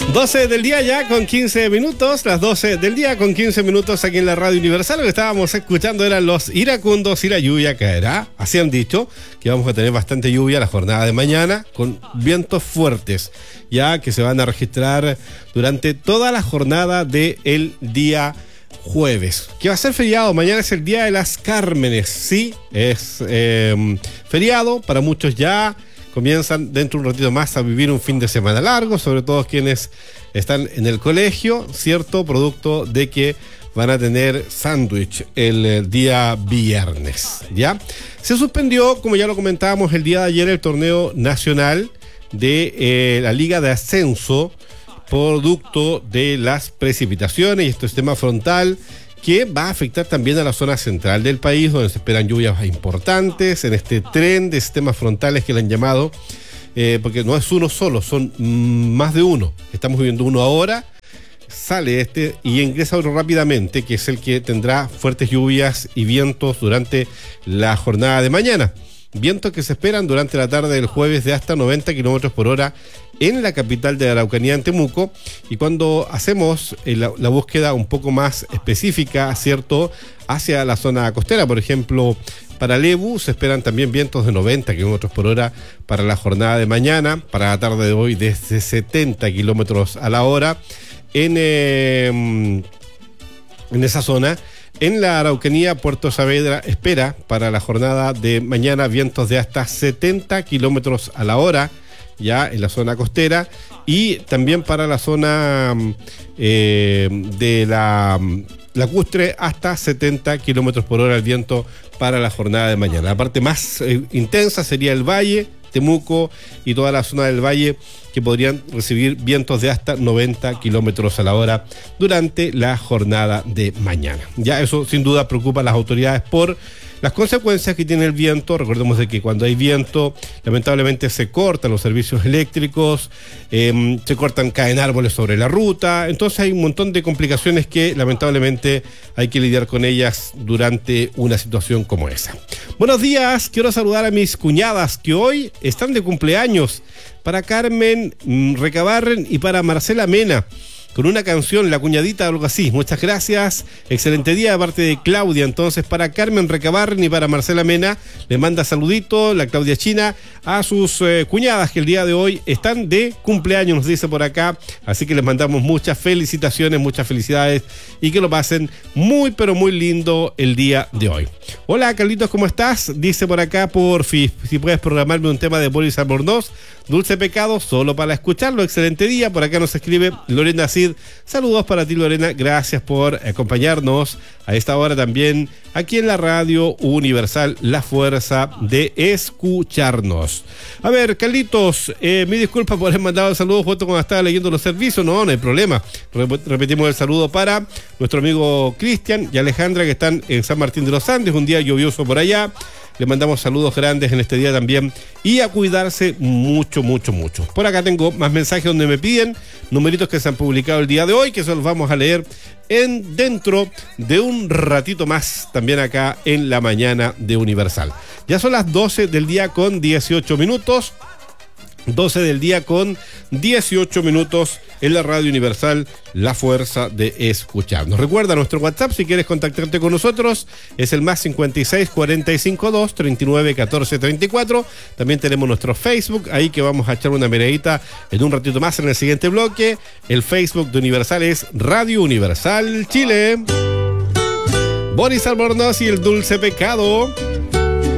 12 del día ya con 15 minutos, las 12 del día con 15 minutos aquí en la Radio Universal. Lo que estábamos escuchando eran los iracundos y la lluvia caerá. Así han dicho que vamos a tener bastante lluvia la jornada de mañana con vientos fuertes, ya que se van a registrar durante toda la jornada del día jueves, que va a ser feriado. Mañana es el Día de las Cármenes, sí, es feriado, para muchos ya comienzan dentro de un ratito más a vivir un fin de semana largo, sobre todo quienes están en el colegio, ¿cierto? Producto de que van a tener sándwich el día viernes, ¿ya? Se suspendió, como ya lo comentábamos el día de ayer, el torneo nacional de la Liga de Ascenso, producto de las precipitaciones y este sistema frontal que va a afectar también a la zona central del país, donde se esperan lluvias importantes en este tren de sistemas frontales que le han llamado, porque no es uno solo, son más de uno. Estamos viviendo uno ahora, sale este y ingresa otro rápidamente, que es el que tendrá fuertes lluvias y vientos durante la jornada de mañana. Vientos que se esperan durante la tarde del jueves de hasta 90 kilómetros por hora en la capital de Araucanía, en Temuco. Y cuando hacemos la búsqueda un poco más específica, ¿cierto?, hacia la zona costera, por ejemplo, para Lebu se esperan también vientos de 90 kilómetros por hora para la jornada de mañana, para la tarde de hoy desde 70 kilómetros a la hora en esa zona. En la Araucanía, Puerto Saavedra espera para la jornada de mañana vientos de hasta 70 kilómetros a la hora, ya en la zona costera, y también para la zona de la lacustre hasta 70 kilómetros por hora el viento para la jornada de mañana. La parte más intensa sería el valle, Temuco y toda la zona del valle, que podrían recibir vientos de hasta 90 kilómetros a la hora durante la jornada de mañana. Ya eso sin duda preocupa a las autoridades por las consecuencias que tiene el viento. Recordemos de que cuando hay viento, lamentablemente se cortan los servicios eléctricos, caen árboles sobre la ruta. Entonces hay un montón de complicaciones que lamentablemente hay que lidiar con ellas durante una situación como esa. Buenos días, quiero saludar a mis cuñadas que hoy están de cumpleaños. Para Carmen Recabarren y para Marcela Mena, con una canción, La Cuñadita, algo así. Muchas gracias, excelente día de parte de Claudia. Entonces, para Carmen Recabarren y para Marcela Mena, le manda saludito la Claudia China a sus cuñadas que el día de hoy están de cumpleaños, nos dice por acá. Así que les mandamos muchas felicitaciones, muchas felicidades y que lo pasen muy, pero muy lindo el día de hoy. Hola, Carlitos, ¿cómo estás? Dice por acá, porfi, si puedes programarme un tema de Boris Albornoz, Dulce Pecado, solo para escucharlo. Excelente día. Por acá nos escribe Lorena Cid. Saludos para ti, Lorena. Gracias por acompañarnos a esta hora también aquí en la Radio Universal, la fuerza de escucharnos. A ver, Carlitos, mi disculpa por haber mandado el saludo justo cuando estaba leyendo los servicios. No hay problema. Repetimos el saludo para nuestro amigo Cristian y Alejandra, que están en San Martín de los Andes, un día lluvioso por allá. Le mandamos saludos grandes en este día también y a cuidarse mucho, mucho, mucho. Por acá tengo más mensajes donde me piden numeritos que se han publicado el día de hoy, que eso los vamos a leer dentro de un ratito más, también acá en la mañana de Universal. Ya son las 12 del día con 18 minutos. 12 del día con 18 minutos en la Radio Universal, la fuerza de escucharnos. Recuerda nuestro WhatsApp si quieres contactarte con nosotros, es el más 56 45 2 39 14 34. También tenemos nuestro Facebook, ahí que vamos a echar una miradita en un ratito más en el siguiente bloque. El Facebook de Universal es Radio Universal Chile. Boris Albornoz y el Dulce Pecado.